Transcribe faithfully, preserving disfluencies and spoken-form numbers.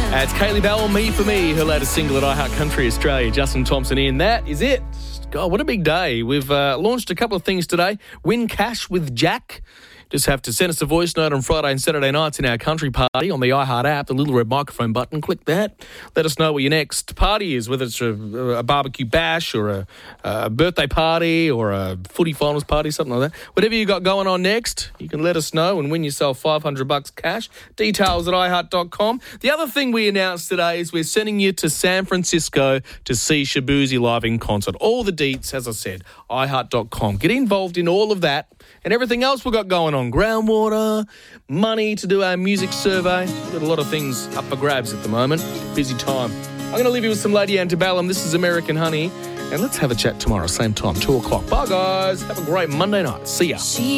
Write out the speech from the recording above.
Uh, it's Kaylee Bell, Me For Me, her latest single at iHeart Country Australia. Justin Thompson in. That is it. God, what a big day. We've uh, launched a couple of things today. Win cash with Jack. Just have to send us a voice note on Friday and Saturday nights in our country party on the iHeart app, the little red microphone button. Click that. Let us know what your next party is, whether it's a, a barbecue bash or a, a birthday party or a footy finals party, something like that. Whatever you got going on next, you can let us know and win yourself five hundred bucks cash. Details at i heart dot com. The other thing we announced today is we're sending you to San Francisco to see Shaboozey live in concert. All the deets, as I said, i heart dot com. Get involved in all of that and everything else we've got going on. Groundwater, money to do our music survey. We've got a lot of things up for grabs at the moment. Busy time. I'm going to leave you with some Lady Antebellum. This is American Honey. And let's have a chat tomorrow, same time, two o'clock. Bye, guys. Have a great Monday night. See ya.